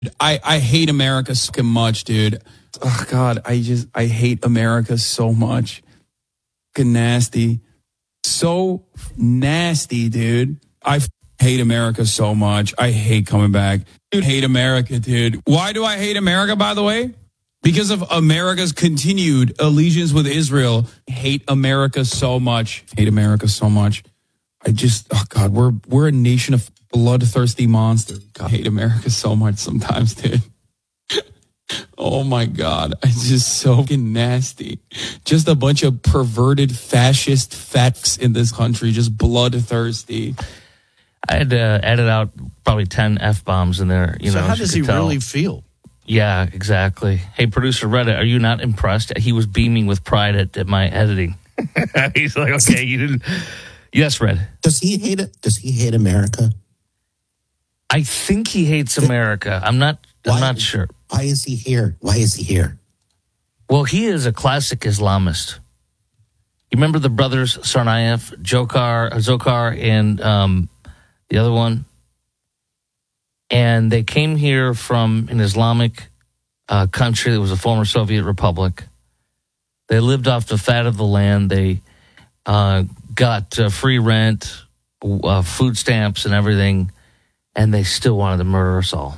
I hate America so much, dude. Oh God, I hate America so much. Fucking nasty. So nasty, dude. Hate America so much. I hate coming back. Dude, hate America, dude. Why do I hate America, by the way? Because of America's continued allegiance with Israel. Hate America so much. Hate America so much. Oh God, we're a nation of bloodthirsty monsters. God, I hate America so much sometimes, dude. Oh my God, it's just so fucking nasty. Just a bunch of perverted fascist facts in this country, just bloodthirsty. I had added out probably 10 F-bombs in there. So how does he really feel? Yeah, exactly. Hey, producer Reddit, are you not impressed? He was beaming with pride at my editing. He's like, okay, you didn't. Yes, Red. Does he hate it? Does he hate America? I think he hates America. I'm not sure. Why is he here? Why is he here? Well, he is a classic Islamist. You remember the brothers Tsarnaev, Dzhokhar, and the other one? And they came here from an Islamic country that was a former Soviet republic. They lived off the fat of the land. They got free rent, food stamps, and everything, and they still wanted to murder us all.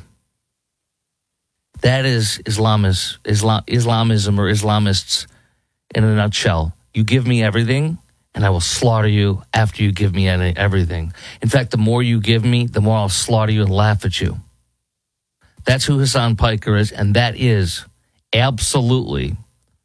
That is Islamism or Islamists in a nutshell. You give me everything, and I will slaughter you after you give me everything. In fact, the more you give me, the more I'll slaughter you and laugh at you. That's who Hassan Piker is, and that is absolutely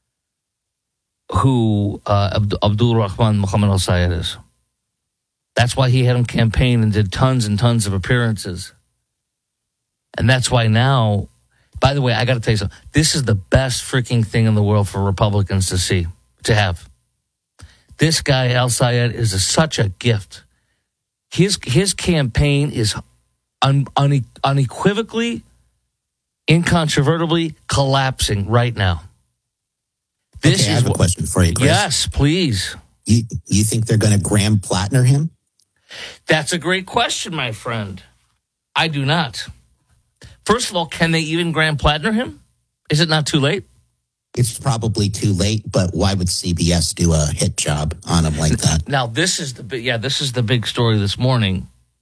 who Abdul Rahman Muhammad al-Sayed is. That's why he had him campaign and did tons and tons of appearances. And that's why now, by the way, I got to tell you something. This is the best freaking thing in the world for Republicans to have. This guy, al-Sayed, is such a gift. His campaign is unequivocally, incontrovertibly collapsing right now. I have a question for you, Chris. Yes, please. You think they're going to Graham Plattner him? That's a great question, my friend. I do not. First of all, can they even Graham Plattner him? Is it not too late? It's probably too late, but why would CBS do a hit job on him like that? Now, this is the big story this morning.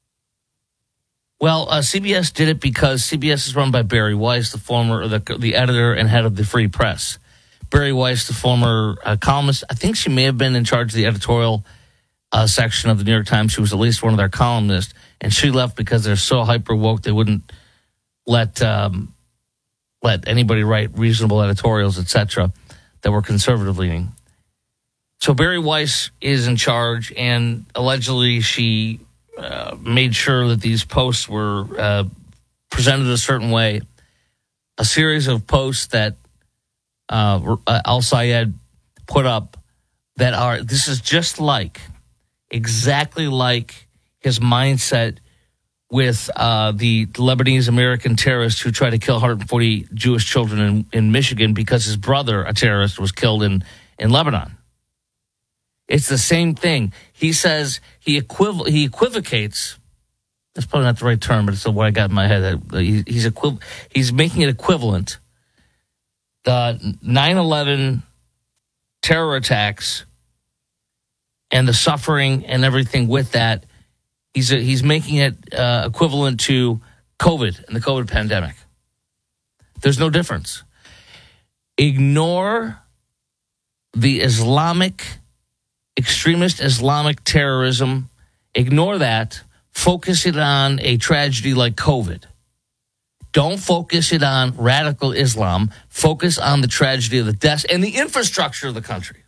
Well, CBS did it because CBS is run by Barry Weiss, the editor and head of the Free Press. Barry Weiss, the former columnist, I think she may have been in charge of the editorial section of the New York Times. She was at least one of their columnists, and she left because they're so hyper woke they wouldn't let anybody write reasonable editorials, etc., that were conservative leaning. So Barry Weiss is in charge, and allegedly she made sure that these posts were presented a certain way. A series of posts that al-Sayed put up this is just exactly like his mindset with the Lebanese American terrorist who tried to kill 140 Jewish children in Michigan because his brother, a terrorist, was killed in Lebanon. It's the same thing. He says he equivocates. That's probably not the right term, but it's what I got in my head. He's making it equivalent. The 9/11 terror attacks and the suffering and everything with that, he's making it equivalent to COVID and the COVID pandemic. There's no difference. Ignore the extremist Islamic terrorism. Ignore that. Focus it on a tragedy like COVID. Don't focus it on radical Islam. Focus on the tragedy of the deaths and the infrastructure of the country.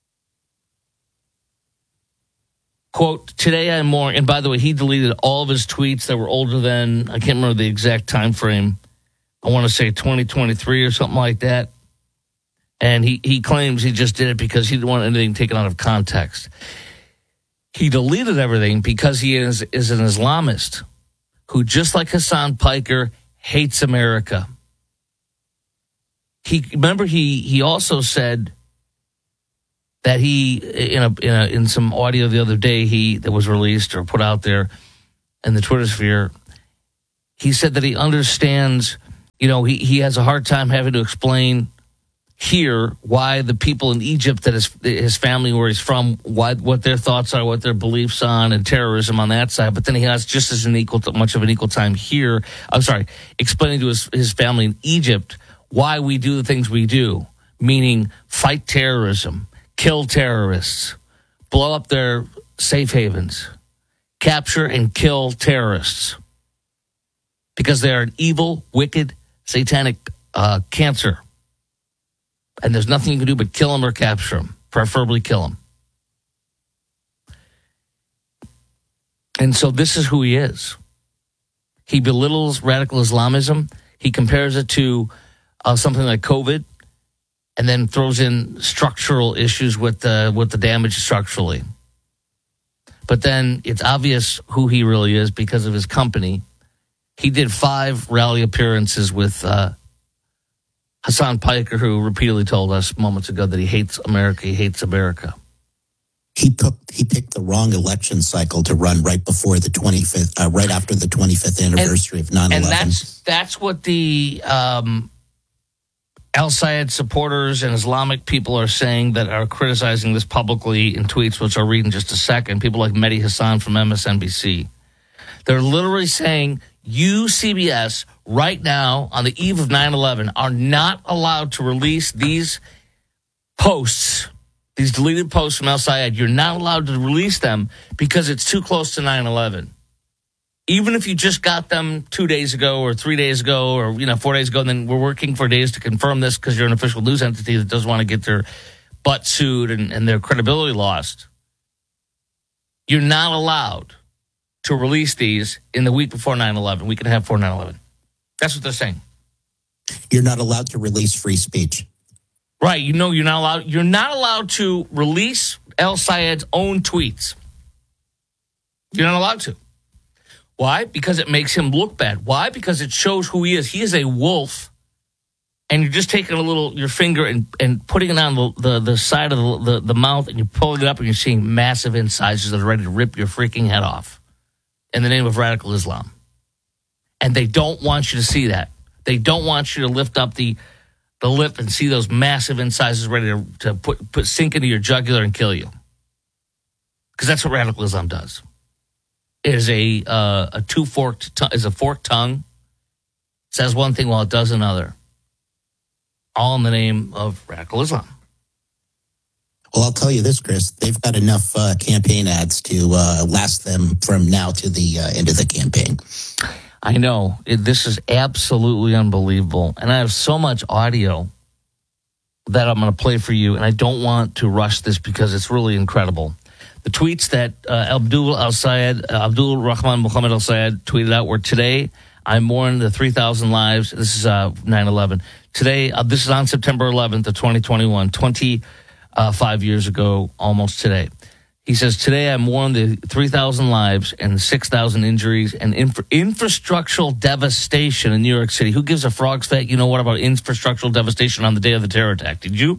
Quote, today I'm more, and by the way, he deleted all of his tweets that were older than, I can't remember the exact time frame. I want to say 2023 or something like that. And he claims he just did it because he didn't want anything taken out of context. He deleted everything because he is an Islamist who, just like Hassan Piker, hates America. He also said that he, in some audio the other day that was released or put out there in the Twitter sphere, he said that he understands he has a hard time having to explain here why the people in Egypt that his family where he's from, what their thoughts are, what their beliefs on, and terrorism on that side. But then he has just as much of an equal time here. Explaining to his family in Egypt why we do the things we do, meaning fight terrorism, kill terrorists, blow up their safe havens, capture and kill terrorists, because they're an evil, wicked, satanic cancer. And there's nothing you can do but kill them or capture them, preferably kill them. And so this is who he is. He belittles radical Islamism. He compares it to something like COVID, and then throws in structural issues with the damage structurally. But then it's obvious who he really is because of his company. He did 5 rally appearances with Hassan Piker, who repeatedly told us moments ago that he hates America. He hates America. He picked the wrong election cycle to run right before the 25th, right after the 25th anniversary of 9/11. And that's what the Al-Sayed supporters and Islamic people are saying that are criticizing this publicly in tweets, which I'll read in just a second. People like Mehdi Hassan from MSNBC. They're literally saying, you, CBS, right now, on the eve of 9/11, are not allowed to release these posts, these deleted posts from Al-Sayed. You're not allowed to release them because it's too close to 9/11. Even if you just got them 2 days ago or 3 days ago or 4 days ago, then we're working for days to confirm this because you're an official news entity that doesn't want to get their butt sued and their credibility lost. You're not allowed to release these in the week before 9/11. We can have for 9/11. That's what they're saying. You're not allowed to release free speech. Right. You're not allowed. You're not allowed to release Al-Sayed's own tweets. You're not allowed to. Why? Because it makes him look bad. Why? Because it shows who he is. He is a wolf, and you're just taking your finger and putting it on the side of the mouth, and you're pulling it up, and you're seeing massive incisors that are ready to rip your freaking head off in the name of radical Islam. And they don't want you to see that. They don't want you to lift up the lip and see those massive incisors ready to put sink into your jugular and kill you. Because that's what radical Islam does. It is a forked tongue. It says one thing while it does another. All in the name of radical Islam. Well, I'll tell you this, Chris. They've got enough campaign ads to last them from now to the end of the campaign. I know. This is absolutely unbelievable. And I have so much audio that I'm going to play for you, and I don't want to rush this because it's really incredible. The tweets that Abdul Rahman Muhammad Al-Sayed tweeted out were, today, I mourn the 3,000 lives. This is 9/11. Today, this is on September 11th of 2021, 25 years ago, almost today. He says, today I mourn the 3,000 lives and 6,000 injuries and infrastructural devastation in New York City. Who gives a frog's fat? You know what about infrastructural devastation on the day of the terror attack? Did you?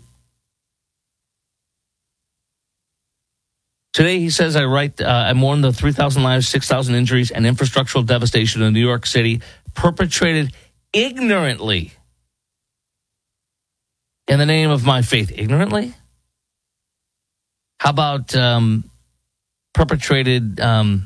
Today, he says, I mourn the 3,000 lives, 6,000 injuries, and infrastructural devastation in New York City perpetrated ignorantly in the name of my faith. Ignorantly? How about perpetrated in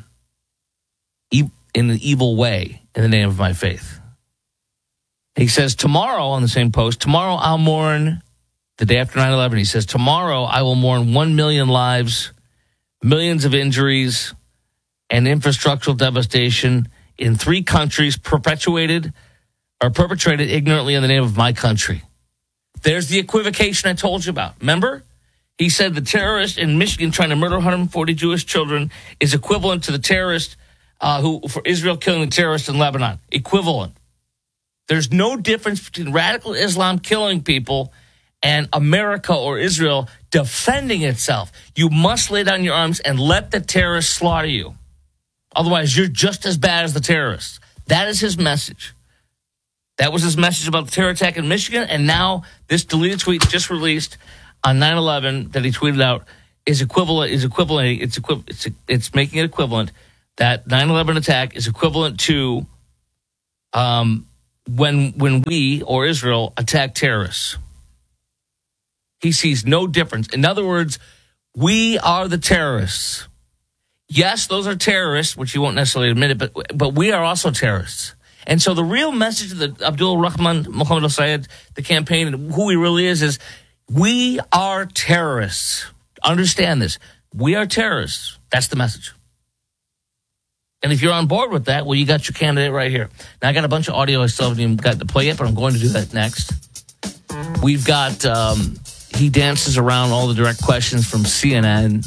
an evil way in the name of my faith? He says, tomorrow, on the same post, tomorrow I'll mourn, the day after 9/11, he says, tomorrow I will mourn 1 million lives, millions of injuries, and infrastructural devastation in 3 countries perpetrated ignorantly in the name of my country. There's the equivocation I told you about. Remember? He said the terrorist in Michigan trying to murder 140 Jewish children is equivalent to the terrorist for Israel killing the terrorist in Lebanon. Equivalent. There's no difference between radical Islam killing people and America or Israel defending itself. You must lay down your arms and let the terrorists slaughter you. Otherwise, you're just as bad as the terrorists. That is his message. That was his message about the terror attack in Michigan, and now this deleted tweet just released on 9/11 that he tweeted out is equivalent. It's making it equivalent. That 9/11 attack is equivalent to when we or Israel attack terrorists. He sees no difference. In other words, we are the terrorists. Yes, those are terrorists, which you won't necessarily admit it, but we are also terrorists. And so the real message of the Abdul Rahman Mohammed al-Sayed, the campaign, and who he really is we are terrorists. Understand this. We are terrorists. That's the message. And if you're on board with that, well, you got your candidate right here. Now, I got a bunch of audio I still haven't even got to play yet, but I'm going to do that next. We've got, he dances around all the direct questions from CNN.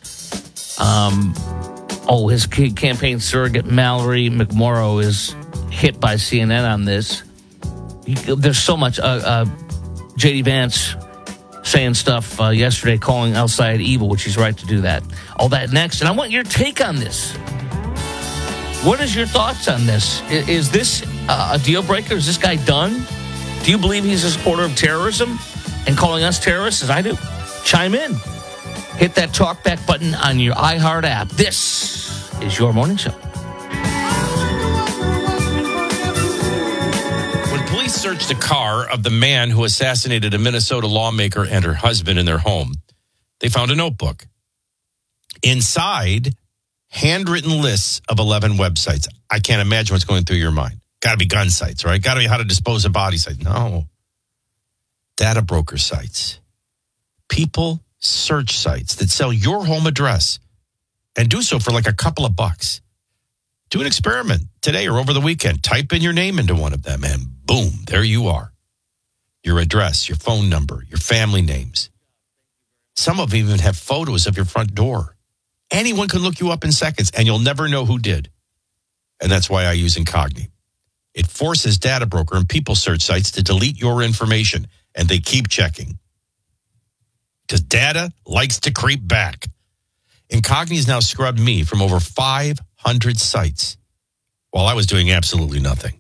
His campaign surrogate, Mallory McMorrow, is hit by CNN on this. There's so much. J.D. Vance saying stuff yesterday, calling al-Sayed evil, which he's right to do that. All that next. And I want your take on this. What is your thoughts on this? Is this a deal breaker? Is this guy done? Do you believe he's a supporter of terrorism and calling us terrorists, as I do? Chime in. Hit that talkback button on your iHeart app. This is your morning show. When police searched the car of the man who assassinated a Minnesota lawmaker and her husband in their home, they found a notebook. Inside, handwritten lists of 11 websites. I can't imagine what's going through your mind. Got to be gun sites, right? Got to be how to dispose of body sites. No. Data broker sites. People search sites that sell your home address and do so for like a couple of bucks. Do an experiment today or over the weekend. Type in your name into one of them and boom, there you are. Your address, your phone number, your family names. Some of them even have photos of your front door. Anyone can look you up in seconds and you'll never know who did. And that's why I use Incogni. It forces data broker and people search sites to delete your information, and they keep checking. Because data likes to creep back. Incogni has now scrubbed me from over 500 sites while I was doing absolutely nothing.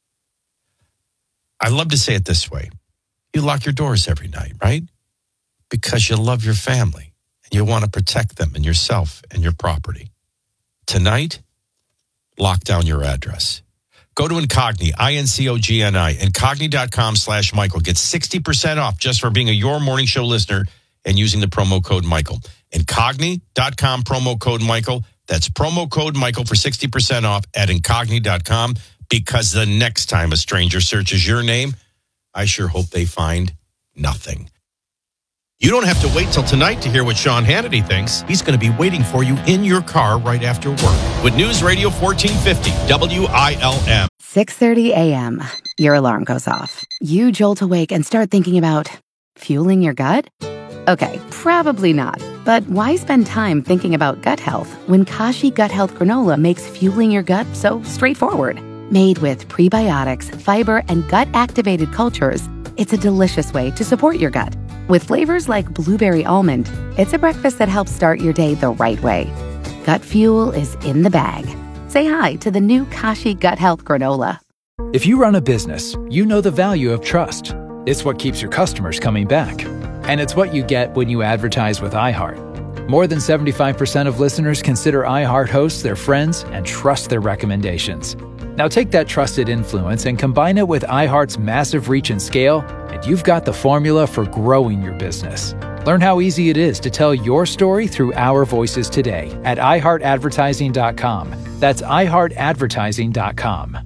I love to say it this way. You lock your doors every night, right? Because you love your family and you want to protect them and yourself and your property. Tonight, lock down your address. Go to Incogni, I-N-C-O-G-N-I, Incogni.com/Michael. Get 60% off just for being a Your Morning Show listener and using the promo code Michael. Incogni.com, promo code Michael. That's promo code Michael for 60% off at Incogni.com, because the next time a stranger searches your name, I sure hope they find nothing. You don't have to wait till tonight to hear what Sean Hannity thinks. He's going to be waiting for you in your car right after work with News Radio 1450 WILM. 6:30 a.m. Your alarm goes off. You jolt awake and start thinking about fueling your gut? Okay, probably not. But why spend time thinking about gut health when Kashi Gut Health Granola makes fueling your gut so straightforward? Made with prebiotics, fiber, and gut-activated cultures, it's a delicious way to support your gut. With flavors like blueberry almond, it's a breakfast that helps start your day the right way. Gut fuel is in the bag. Say hi to the new Kashi Gut Health Granola. If you run a business, you know the value of trust. It's what keeps your customers coming back. And it's what you get when you advertise with iHeart. More than 75% of listeners consider iHeart hosts their friends and trust their recommendations. Now take that trusted influence and combine it with iHeart's massive reach and scale, and you've got the formula for growing your business. Learn how easy it is to tell your story through our voices today at iHeartAdvertising.com. That's iHeartAdvertising.com.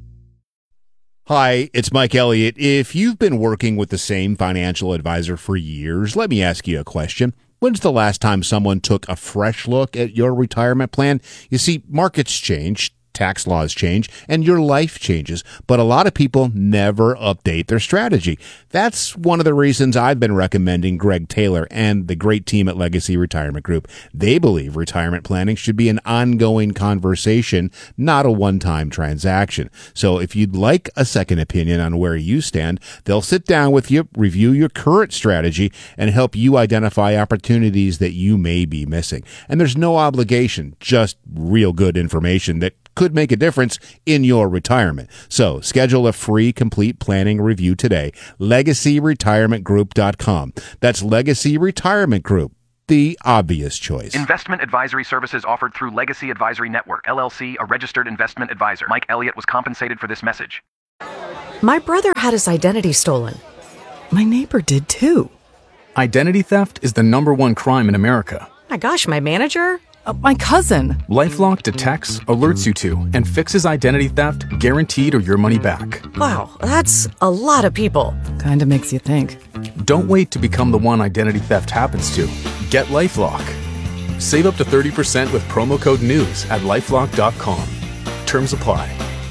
Hi, it's Mike Elliott. If you've been working with the same financial advisor for years, let me ask you a question. When's the last time someone took a fresh look at your retirement plan? You see, markets change, tax laws change, and your life changes, but a lot of people never update their strategy. That's one of the reasons I've been recommending Greg Taylor and the great team at Legacy Retirement Group. They believe retirement planning should be an ongoing conversation, not a one-time transaction. So if you'd like a second opinion on where you stand, they'll sit down with you, review your current strategy, and help you identify opportunities that you may be missing. And there's no obligation, just real good information that could make a difference in your retirement. So schedule a free complete planning review today. LegacyRetirementGroup.com. That's Legacy Retirement Group, the obvious choice. Investment advisory services offered through Legacy Advisory Network, LLC, a registered investment advisor. Mike Elliott was compensated for this message. My brother had his identity stolen. My neighbor did too. Identity theft is the #1 crime in America. My gosh, my manager? My cousin. LifeLock detects, alerts you to, and fixes identity theft guaranteed or your money back. Wow, that's a lot of people. Kinda makes you think. Don't wait to become the one identity theft happens to. Get LifeLock. Save up to 30% with promo code NEWS at LifeLock.com. Terms apply.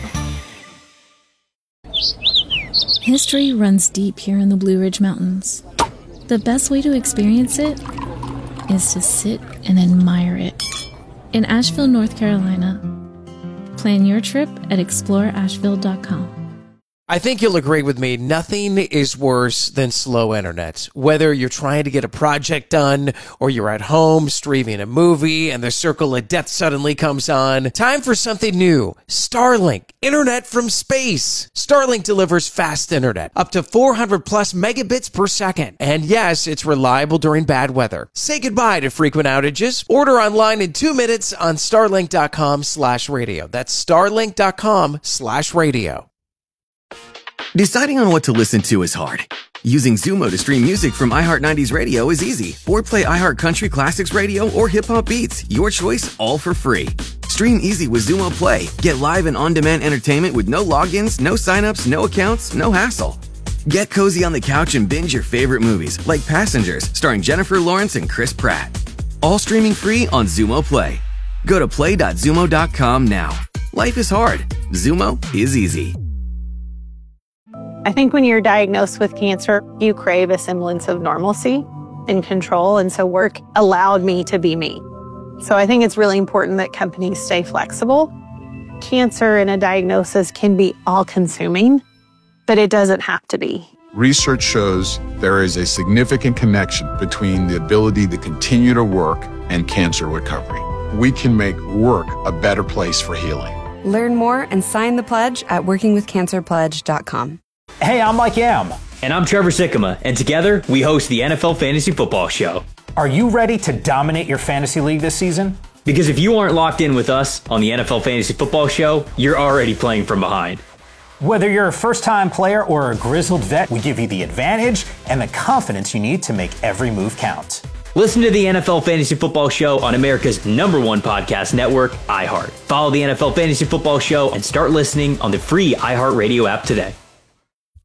History runs deep here in the Blue Ridge Mountains. The best way to experience it is to sit and admire it. In Asheville, North Carolina. Plan your trip at exploreasheville.com. I think you'll agree with me, nothing is worse than slow internet. Whether you're trying to get a project done or you're at home streaming a movie and the circle of death suddenly comes on, time for something new. Starlink, internet from space. Starlink delivers fast internet, up to 400 plus megabits per second. And yes, it's reliable during bad weather. Say goodbye to frequent outages. Order online in 2 minutes on starlink.com/radio. That's starlink.com/radio. Deciding on what to listen to is hard. Using Zumo to stream music from iHeart 90s Radio is easy. Or play iHeart Country Classics Radio or Hip Hop Beats. Your choice, all for free. Stream easy with Zumo Play. Get live and on-demand entertainment with no logins, no signups, no accounts, no hassle. Get cozy on the couch and binge your favorite movies, like Passengers, starring Jennifer Lawrence and Chris Pratt. All streaming free on Zumo Play. Go to play.zumo.com now. Life is hard. Zumo is easy. I think when you're diagnosed with cancer, you crave a semblance of normalcy and control. And so work allowed me to be me. So I think it's really important that companies stay flexible. Cancer and a diagnosis can be all-consuming, but it doesn't have to be. Research shows there is a significant connection between the ability to continue to work and cancer recovery. We can make work a better place for healing. Learn more and sign the pledge at workingwithcancerpledge.com. Hey, I'm Mike Yam. And I'm Trevor Sikkema, and together we host the NFL Fantasy Football Show. Are you ready to dominate your fantasy league this season? Because if you aren't locked in with us on the NFL Fantasy Football Show, you're already playing from behind. Whether you're a first-time player or a grizzled vet, we give you the advantage and the confidence you need to make every move count. Listen to the NFL Fantasy Football Show on America's #1 podcast network, iHeart. Follow the NFL Fantasy Football Show and start listening on the free iHeartRadio app today.